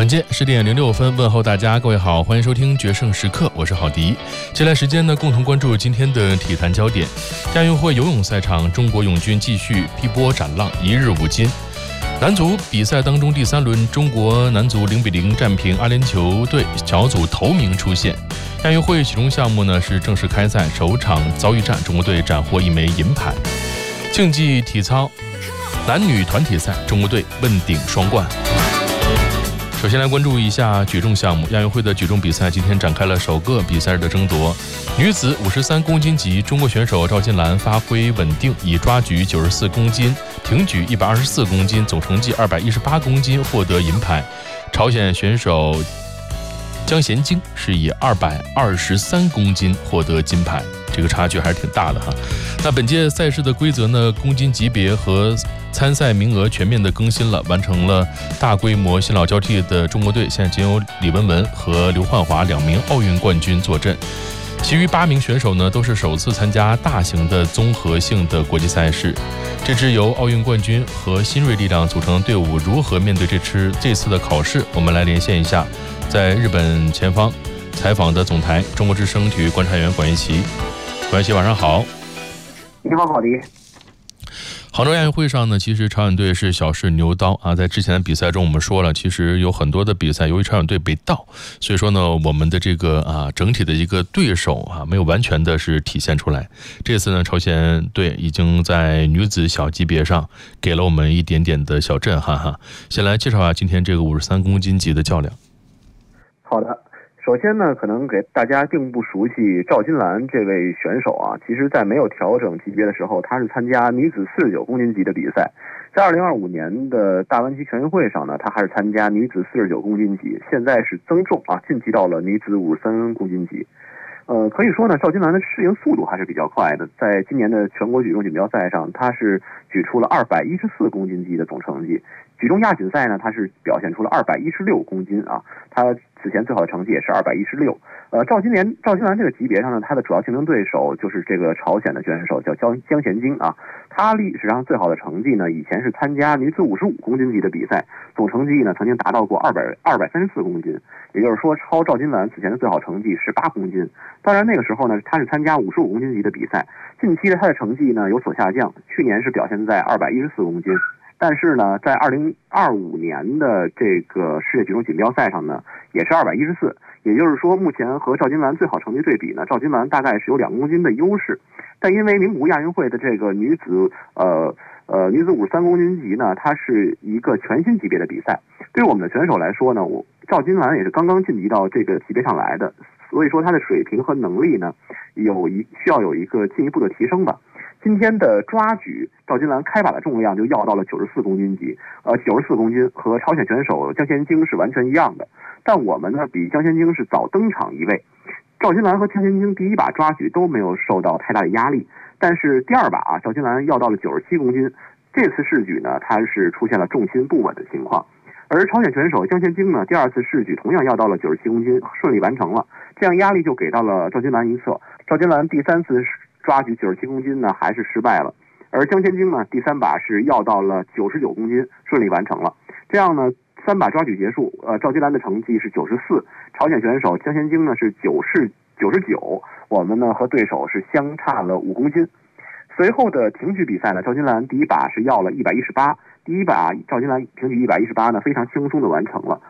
间10:06，问候大家，各位好，欢迎收听决胜时刻，我是郝迪。接下来时间呢，共同关注今天的体坛焦点。亚运会游泳赛场，中国泳军继续劈波斩浪，1日5金。男足比赛当中第3轮，中国男足0-0战平阿联酋队，小组头名出现。亚运会启动项目呢是正式开赛，首场遭遇战，中国队斩获1枚银牌。竞技体操男女团体赛，中国队问鼎双冠。首先来关注一下举重项目，亚运会的举重比赛今天展开了首个比赛日的争夺。女子53公斤级，中国选手赵金兰发挥稳定，以抓举94公斤、挺举124公斤，总成绩218公斤获得银牌。朝鲜选手姜贤京是以223公斤获得金牌，这个差距还是挺大的哈。那本届赛事的规则呢，公斤级别和参赛名额全面的更新了，完成了大规模新老交替的中国队现在仅有李雯雯和刘焕华2名奥运冠军坐镇，其余8名选手呢都是首次参加大型的综合性的国际赛事。这支由奥运冠军和新锐力量组成的队伍如何面对这次的考试？我们来连线一下在日本前方采访的总台中国之声体育观察员管一奇。管一奇晚上好。 你好，郝迪。 杭州亚运会上呢，其实朝鲜队是小试牛刀啊。在之前的比赛中，我们说了，其实有很多的比赛，由于朝鲜队被盗，所以说呢，我们的这个整体的一个对手没有完全的是体现出来。这次呢，朝鲜队已经在女子小级别上给了我们一点点的小震撼哈。先来介绍一下今天这个53公斤级的较量。 好的。首先呢，可能给大家并不熟悉赵金兰这位选手啊，其实在没有调整级别的时候，她是参加女子49公斤级的比赛。在2025年的大湾区全运会上呢，她还是参加女子49公斤级，现在是增重晋级到了女子53公斤级。可以说呢，赵金兰的适应速度还是比较快的。在今年的全国举重锦标赛上，她是举出了214公斤级的总成绩。举重亚锦赛呢，她是表现出了216公斤啊，她此前最好的成绩也是216。赵金兰这个级别上呢，她的主要竞争对手就是这个朝鲜的选手叫姜贤京啊。她历史上最好的成绩呢，以前是参加女子55公斤级的比赛，总成绩呢曾经达到过234公斤，也就是说超赵金兰此前的最好成绩18公斤。当然那个时候呢，她是参加55公斤级的比赛。近期的她的成绩呢有所下降，去年是表现在214公斤。但是呢，在2025年的这个世界举重锦标赛上呢，也是214，也就是说，目前和赵金兰最好成绩对比呢，赵金兰大概是有2公斤的优势。但因为名古屋亚运会的这个女子53公斤级呢，它是一个全新级别的比赛，对于我们的选手来说呢，赵金兰也是刚刚晋级到这个级别上来的，所以说她的水平和能力呢，需要有一个进一步的提升吧。今天的抓举，赵金兰开把的重量就要到了94公斤级，94公斤和朝鲜选手姜贤京是完全一样的。但我们呢比姜贤京是早登场1位，赵金兰和姜贤京第1把抓举都没有受到太大的压力，但是第2把赵金兰要到了97公斤，这次试举呢，它是出现了重心不稳的情况。而朝鲜选手姜贤京呢，第2次试举同样要到了97公斤，顺利完成了，这样压力就给到了赵金兰一侧。赵金兰第3次抓举97公斤呢，还是失败了，而姜贤京呢，第3把是要到了99公斤，顺利完成了。这样呢，3把抓举结束，赵金兰的成绩是94，朝鲜选手姜贤京呢是99，我们呢和对手是相差了5公斤。随后的挺举比赛呢，赵金兰第1把是要了118，第1把赵金兰挺举118呢非常轻松的完成了。